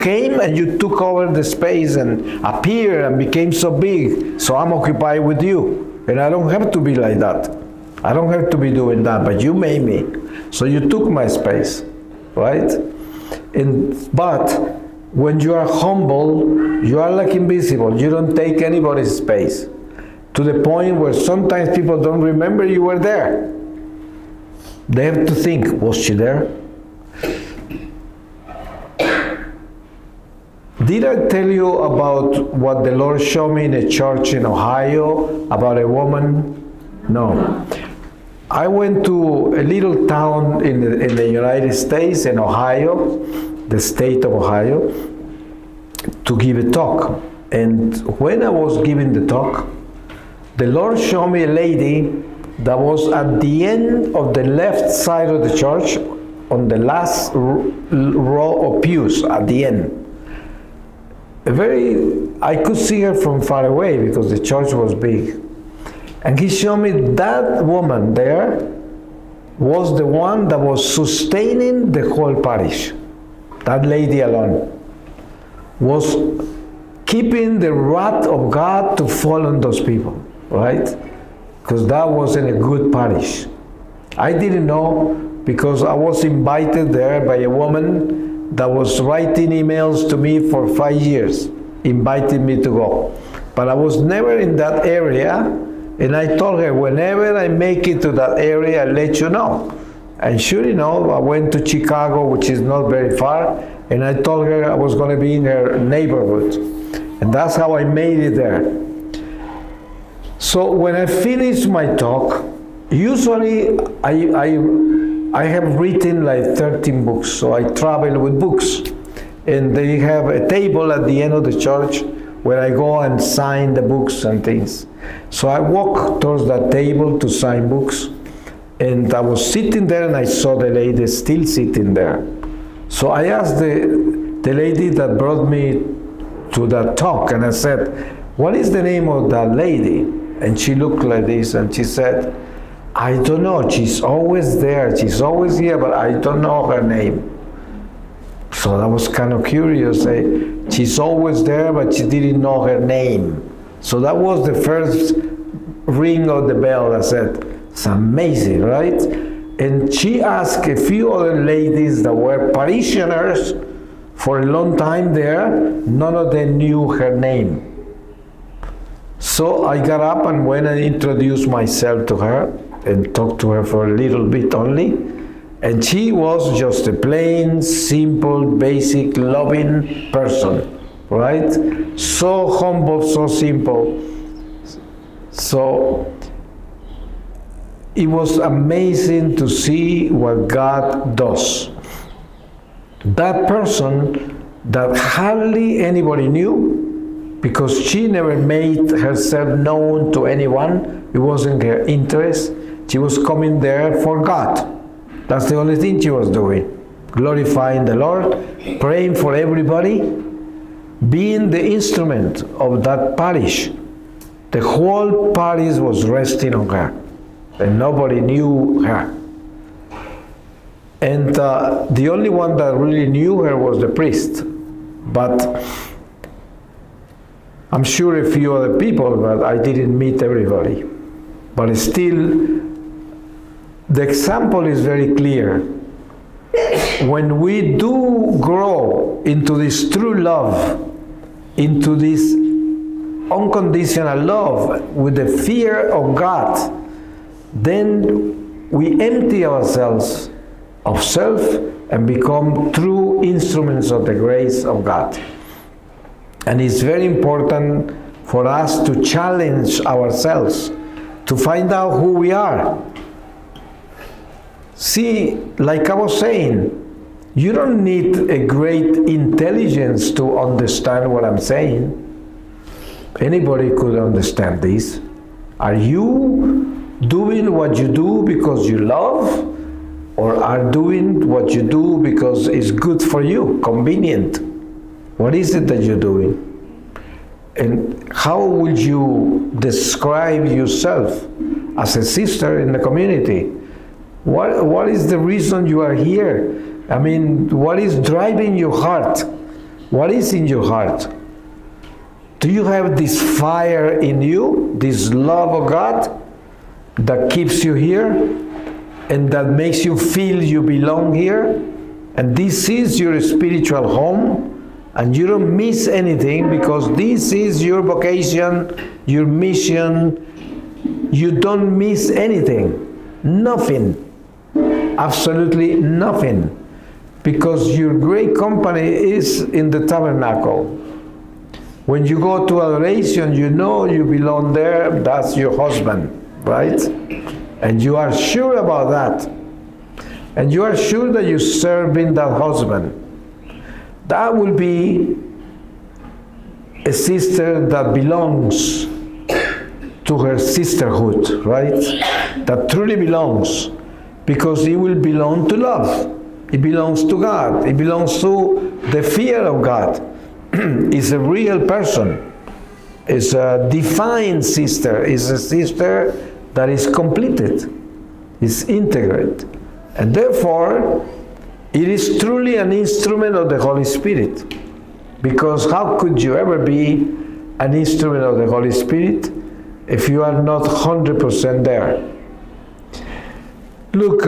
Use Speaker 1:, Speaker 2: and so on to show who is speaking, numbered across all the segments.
Speaker 1: came and you took over the space and appeared and became so big, so I'm occupied with you. And I don't have to be like that. I don't have to be doing that, but you made me. So you took my space, right? But when you are humble, you are like invisible. You don't take anybody's space. To the point where sometimes people don't remember you were there. They have to think, was she there? Did I tell you about what the Lord showed me in a church in Ohio about a woman? No. I went to a little town in the United States, in Ohio, the state of Ohio, to give a talk. And when I was giving the talk, the Lord showed me a lady that was at the end of the left side of the church, on the last row of pews at the end. I could see her from far away because the church was big. And he showed me that woman there was the one that was sustaining the whole parish. That lady alone was keeping the wrath of God to fall on those people, right? Because that wasn't a good parish. I didn't know because I was invited there by a woman that was writing emails to me for 5 years, inviting me to go. But I was never in that area, and I told her, whenever I make it to that area, I'll let you know. And sure enough, I went to Chicago, which is not very far, and I told her I was going to be in her neighborhood. And that's how I made it there. So when I finished my talk, usually I have written like 13 books, so I travel with books. And they have a table at the end of the church where I go and sign the books and things. So I walked towards that table to sign books, and I was sitting there and I saw the lady still sitting there. So I asked the lady that brought me to that talk, and I said, what is the name of that lady? And she looked like this and she said, I don't know, she's always there, she's always here, but I don't know her name. So I was kind of curious. She's always there, but she didn't know her name. So that was the first ring of the bell. I said, it's amazing, right? And she asked a few other ladies that were parishioners for a long time there. None of them knew her name. So I got up and went and introduced myself to her and talked to her for a little bit only. And she was just a plain, simple, basic, loving person, right? So humble, so simple. So it was amazing to see what God does. That person that hardly anybody knew, because she never made herself known to anyone, it wasn't her interest. She was coming there for God. That's the only thing she was doing. Glorifying the Lord, praying for everybody, being the instrument of that parish. The whole parish was resting on her, and nobody knew her. And the only one that really knew her was the priest. But I'm sure a few other people, but I didn't meet everybody. But still, the example is very clear. When we do grow into this true love, into this unconditional love with the fear of God, then we empty ourselves of self and become true instruments of the grace of God. And it's very important for us to challenge ourselves, to find out who we are. See, like I was saying, you don't need a great intelligence to understand what I'm saying. Anybody could understand this. Are you doing what you do because you love, or are doing what you do because it's good for you, convenient? What is it that you're doing? And how would you describe yourself as a sister in the community? What is the reason you are here? I mean, what is driving your heart? What is in your heart? Do you have this fire in you, this love of God that keeps you here and that makes you feel you belong here? And this is your spiritual home, and you don't miss anything because this is your vocation, your mission. You don't miss anything, nothing, absolutely nothing, because your great company is in the tabernacle. When you go to adoration, you know you belong there, that's your husband, right? And you are sure about that. And you are sure that you're serving that husband. That will be a sister that belongs to her sisterhood, right? That truly belongs, because it will belong to love. It belongs to God. It belongs to the fear of God. Is a real person, is a divine sister, is a sister that is completed, is integrated. And therefore, it is truly an instrument of the Holy Spirit. Because how could you ever be an instrument of the Holy Spirit if you are not 100% there? Look,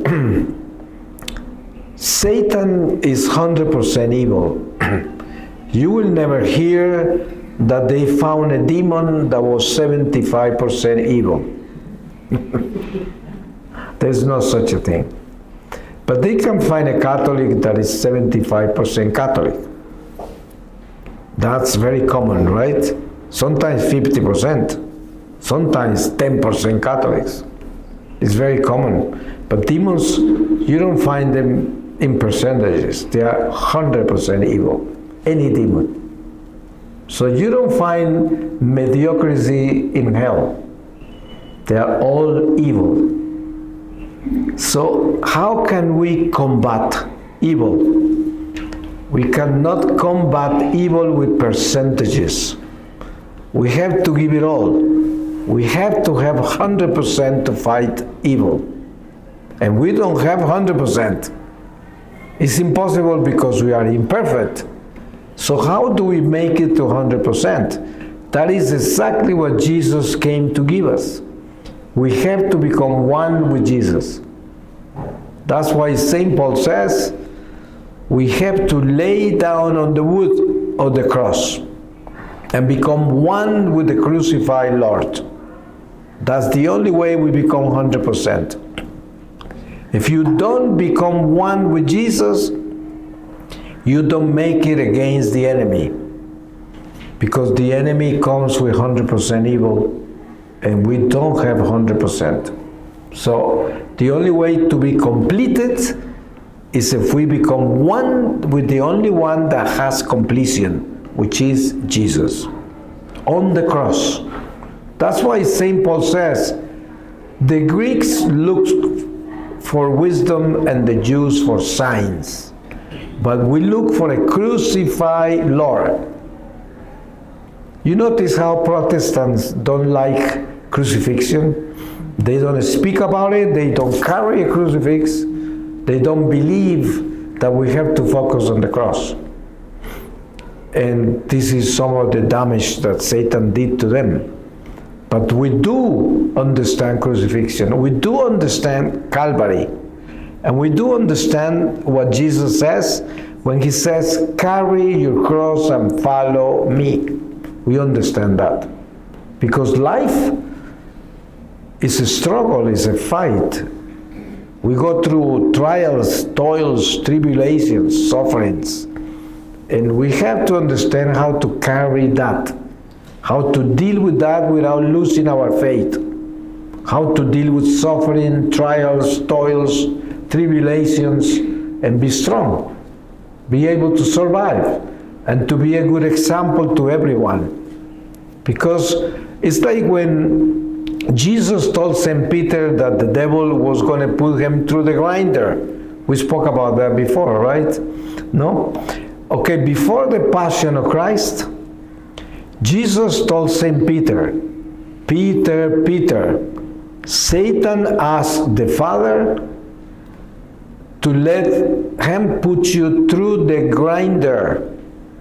Speaker 1: Satan is 100% evil. You will never hear that they found a demon that was 75% evil. There's no such a thing. But they can find a Catholic that is 75% Catholic. That's very common, right? Sometimes 50%, sometimes 10% Catholics. It's very common. But demons, you don't find them in percentages. They are 100% evil. Any demon. So you don't find mediocrity in hell. They are all evil. So how can we combat evil? We cannot combat evil with percentages. We have to give it all. We have to have 100% to fight evil. And we don't have 100%. It's impossible because we are imperfect. So how do we make it to 100%? That is exactly what Jesus came to give us. We have to become one with Jesus. That's why St. Paul says we have to lay down on the wood of the cross and become one with the crucified Lord. That's the only way we become 100%. If you don't become one with Jesus, you don't make it against the enemy, because the enemy comes with 100% evil and we don't have 100%. So the only way to be completed is if we become one with the only one that has completion, which is Jesus on the cross. That's why St. Paul says the Greeks looked for wisdom and the Jews for signs, but we look for a crucified Lord. You notice how Protestants don't like crucifixion? They don't speak about it, they don't carry a crucifix, they don't believe that we have to focus on the cross. And this is some of the damage that Satan did to them. But we do understand crucifixion, we do understand Calvary, and we do understand what Jesus says when he says, carry your cross and follow me. We understand that. Because life is a struggle, is a fight. We go through trials, toils, tribulations, sufferings. And we have to understand how to carry that, how to deal with that without losing our faith, how to deal with suffering, trials, toils, tribulations, and be strong, be able to survive, and to be a good example to everyone. Because it's like when Jesus told St. Peter that the devil was going to put him through the grinder. We spoke about that before, right? No? Okay, before the Passion of Christ, Jesus told St. Peter, Peter, Peter, Satan asked the Father to let him put you through the grinder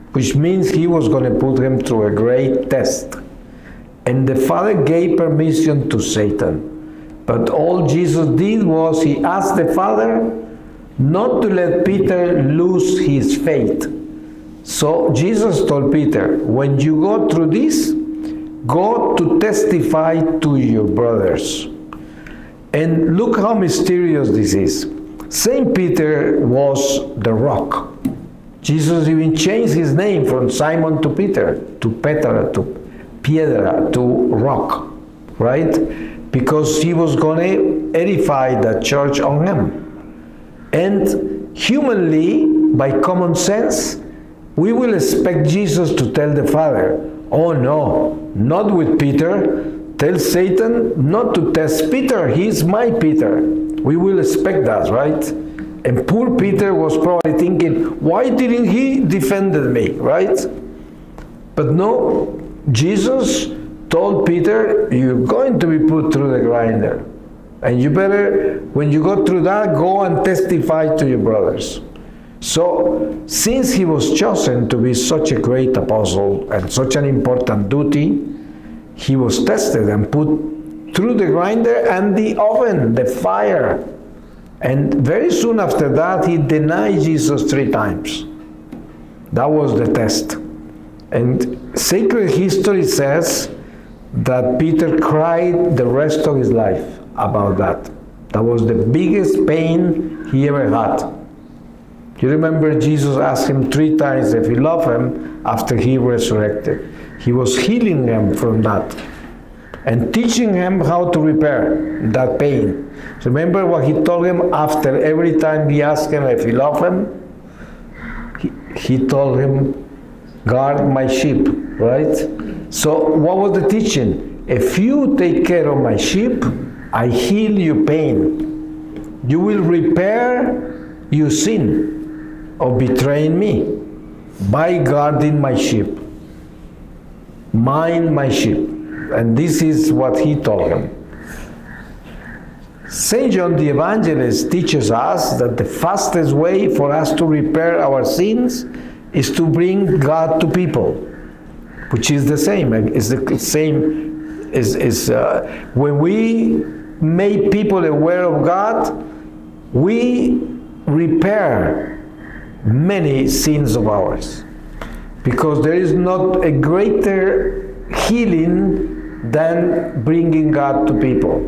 Speaker 1: which means he was going to put him through a great test. And the Father gave permission to Satan. But all Jesus did was he asked the Father not to let Peter lose his faith. So Jesus told Peter, when you go through this, go to testify to your brothers. And look how mysterious this is. Saint Peter was the rock. Jesus even changed his name from Simon to Peter, to Petra, to Piedra, to rock, right? Because he was going to edify the church on him. And humanly, by common sense, we will expect Jesus to tell the Father, oh no, not with Peter. Tell Satan not to test Peter. He's my Peter. We will expect that, right? And poor Peter was probably thinking, why didn't he defend me, right? But no, Jesus told Peter, you're going to be put through the grinder. And you better, when you go through that, go and testify to your brothers. So, since he was chosen to be such a great apostle and such an important duty, he was tested and put through the grinder and the oven, the fire. And very soon after that, he denied Jesus 3 times. That was the test. And sacred history says that Peter cried the rest of his life about that. That was the biggest pain he ever had. You remember Jesus asked him 3 times if he loved him after he resurrected. He was healing him from that and teaching him how to repair that pain. Remember what he told him after every time he asked him if he loved him? He told him, guard my sheep, right? So what was the teaching? If you take care of my sheep, I heal your pain. You will repair your sin of betraying me by guarding my sheep. Mind my sheep. And this is what he told him. St. John the Evangelist teaches us that the fastest way for us to repair our sins is to bring God to people, which is the same. It's the same when we make people aware of God, we repair many sins of ours. Because there is not a greater healing than bringing God to people.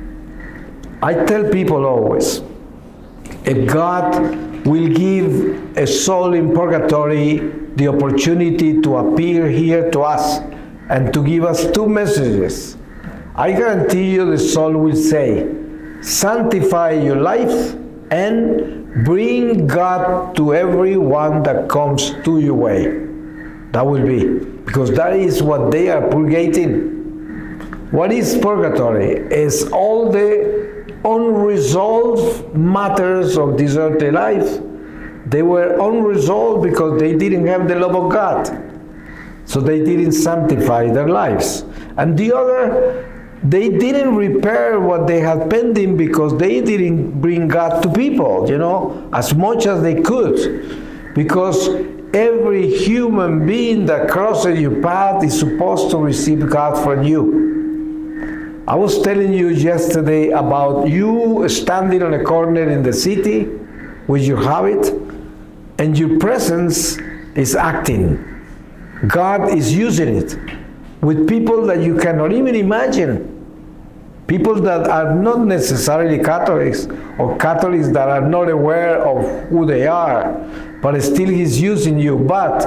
Speaker 1: I tell people always, if God will give a soul in purgatory the opportunity to appear here to us and to give us 2 messages, I guarantee you the soul will say, sanctify your life and bring God to everyone that comes to your way. That will be, because that is what they are purgating. What is purgatory? Is all the unresolved matters of this earthly life. They were unresolved because they didn't have the love of God. So they didn't sanctify their lives. And the other, they didn't repair what they had pending because they didn't bring God to people, as much as they could. Because every human being that crosses your path is supposed to receive God from you. I was telling you yesterday about you standing on a corner in the city with your habit, and your presence is acting. God is using it with people that you cannot even imagine. People that are not necessarily Catholics, or Catholics that are not aware of who they are, but still He's using you. But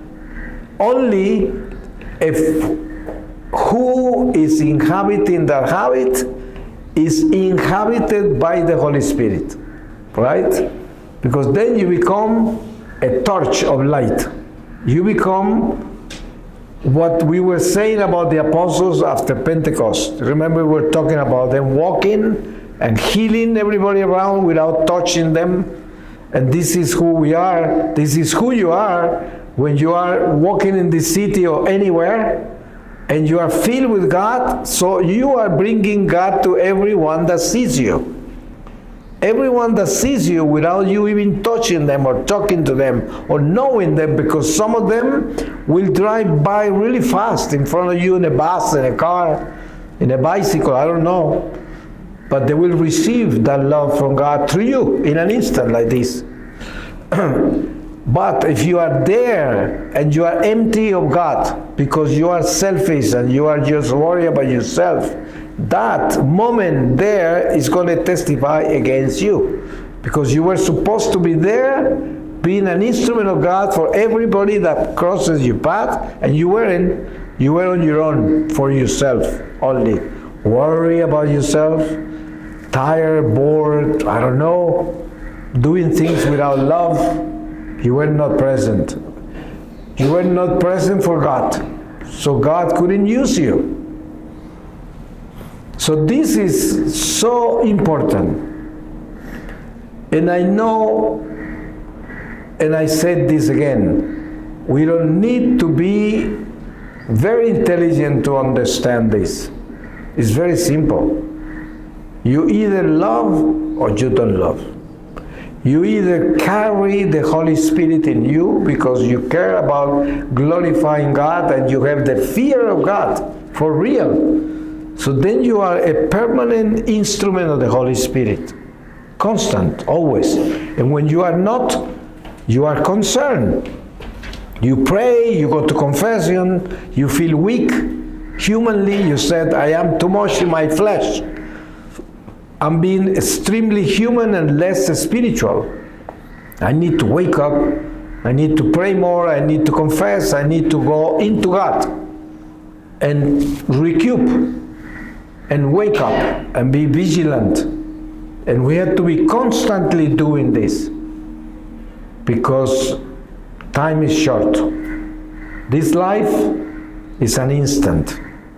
Speaker 1: only if who is inhabiting that habit is inhabited by the Holy Spirit, right? Because then you become a torch of light. You become what we were saying about the apostles after Pentecost. Remember, we were talking about them walking and healing everybody around without touching them. And this is who we are. This is who you are when you are walking in the city or anywhere and you are filled with God. So you are bringing God to everyone that sees you. Everyone that sees you without you even touching them or talking to them or knowing them, because some of them will drive by really fast in front of you in a bus, in a car, in a bicycle, I don't know. But they will receive that love from God through you in an instant like this. But if you are there and you are empty of God because you are selfish and you are just worried about yourself, that moment there is going to testify against you, because you were supposed to be there being an instrument of God for everybody that crosses your path, and you weren't. You were on your own for yourself only. Worry about yourself, tired, bored, I don't know, doing things without love. You were not present. You were not present for God, so God couldn't use you. So this is so important. And I know, and I said this again, we don't need to be very intelligent to understand this. It's very simple. You either love or you don't love. You either carry the Holy Spirit in you because you care about glorifying God and you have the fear of God for real. So then you are a permanent instrument of the Holy Spirit. Constant, always. And when you are not, you are concerned. You pray, you go to confession, you feel weak. Humanly, you said, I am too much in my flesh. I'm being extremely human and less spiritual. I need to wake up. I need to pray more. I need to confess. I need to go into God and recoup and wake up and be vigilant. And we have to be constantly doing this because time is short. This life is an instant.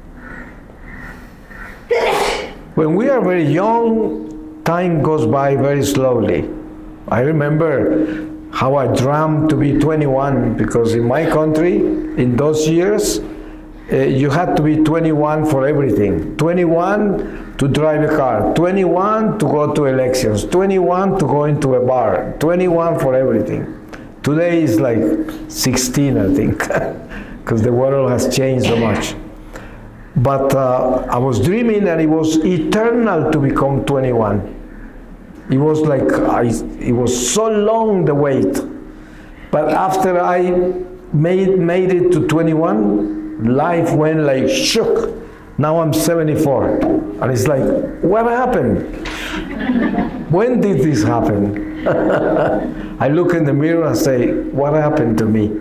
Speaker 1: When we are very young, time goes by very slowly. I remember how I dreamed to be 21, because in my country, in those years, you had to be 21 for everything. 21 to drive a car, 21 to go to elections, 21 to go into a bar, 21 for everything. Today is like 16, I think, because the world has changed so much. But I was dreaming, and it was eternal to become 21. It was like, it was so long the wait. But after I made it to 21, life went like shook. Now I'm 74. And it's like, what happened? When did this happen? I look in the mirror and say, what happened to me?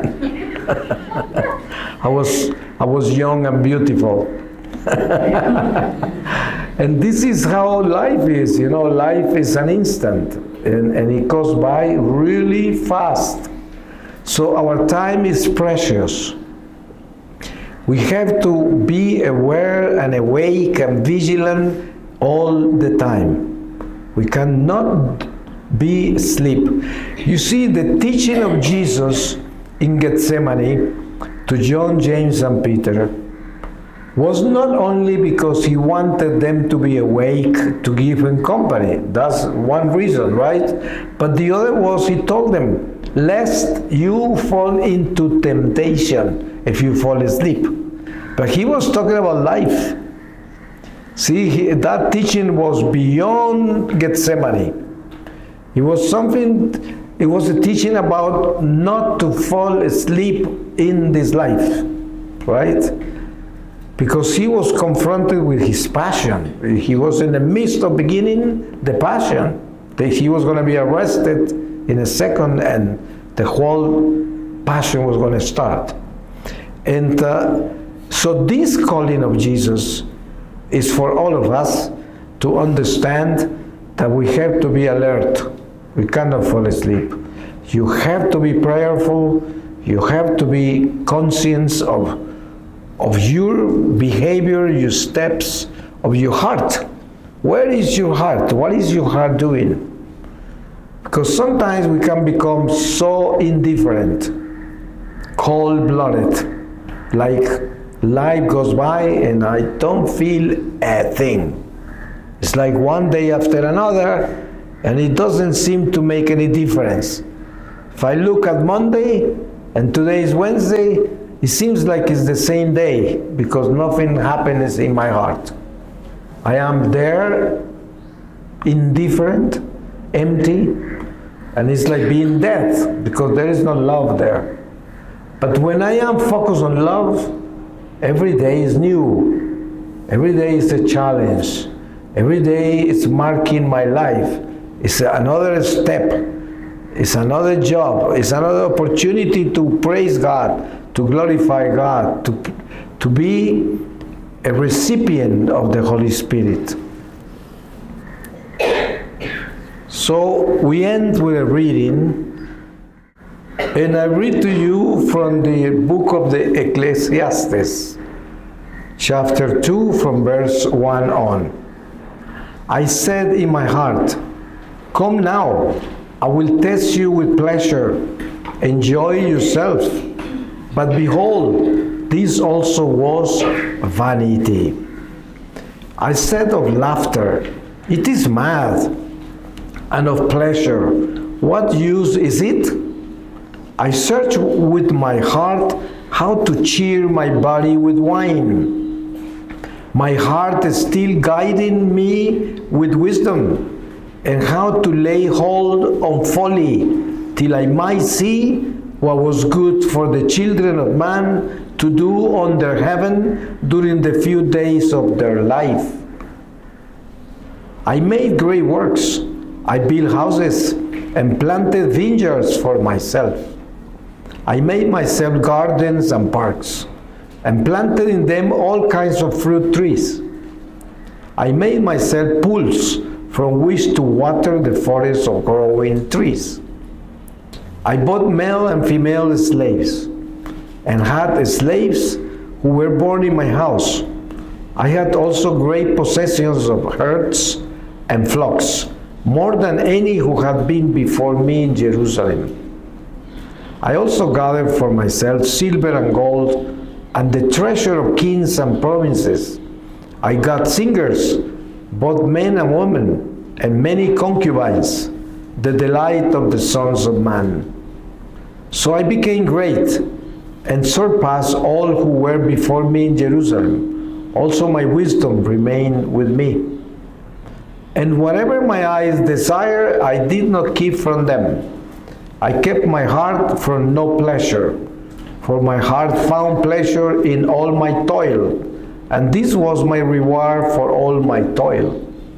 Speaker 1: I was young and beautiful. And this is how life is, you know, life is an instant, and it goes by really fast. So our time is precious. We have to be aware and awake and vigilant all the time. We cannot be asleep. You see, the teaching of Jesus in Gethsemane to John, James, and Peter was not only because he wanted them to be awake to give him company. That's one reason, right? But the other was he told them, lest you fall into temptation if you fall asleep. But he was talking about life. See, that teaching was beyond Gethsemane. It was something, it was a teaching about not to fall asleep in this life, right? Because he was confronted with his passion. He was in the midst of beginning the passion. That he was going to be arrested in a second, and the whole passion was going to start. And so this calling of Jesus is for all of us to understand that we have to be alert. We cannot fall asleep. You have to be prayerful. You have to be conscious of your behavior, your steps, of your heart. Where is your heart? What is your heart doing? Because sometimes we can become so indifferent, cold-blooded, like life goes by and I don't feel a thing. It's like one day after another, and it doesn't seem to make any difference. If I look at Monday and today is Wednesday, it seems like it's the same day because nothing happens in my heart. I am there, indifferent, empty, and it's like being dead because there is no love there. But when I am focused on love, every day is new. Every day is a challenge. Every day is marking my life. It's another step. It's another job. It's another opportunity to praise God, to glorify God, to be a recipient of the Holy Spirit. So we end with a reading, and I read to you from the book of the Ecclesiastes, chapter 2, from verse 1 on. I said in my heart, "Come now, I will test you with pleasure. Enjoy yourself." But behold, this also was vanity. I said of laughter, "It is mad," and of pleasure, "What use is it?" I search with my heart how to cheer my body with wine. My heart is still guiding me with wisdom, and how to lay hold on folly, till I might see what was good for the children of man to do under heaven during the few days of their life. I made great works. I built houses and planted vineyards for myself. I made myself gardens and parks, and planted in them all kinds of fruit trees. I made myself pools from which to water the forest of growing trees. I bought male and female slaves, and had slaves who were born in my house. I had also great possessions of herds and flocks, more than any who had been before me in Jerusalem. I also gathered for myself silver and gold, and the treasure of kings and provinces. I got singers, both men and women, and many concubines, the delight of the sons of man. So I became great, and surpassed all who were before me in Jerusalem. Also my wisdom remained with me. And whatever my eyes desired, I did not keep from them. I kept my heart from no pleasure, for my heart found pleasure in all my toil, and this was my reward for all my toil.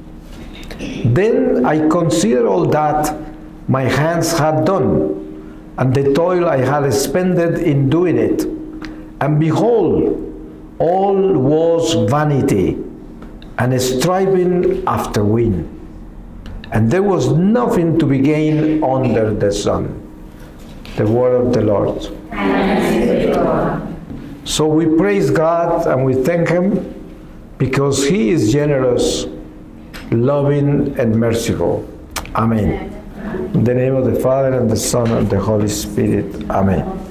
Speaker 1: Then I considered all that my hands had done, and the toil I had expended in doing it. And behold, all was vanity, and striving after wind. And there was nothing to be gained under the sun. The word of the Lord. So we praise God and we thank Him because He is generous, loving, and merciful. Amen. In the name of the Father, and the Son, and the Holy Spirit. Amen.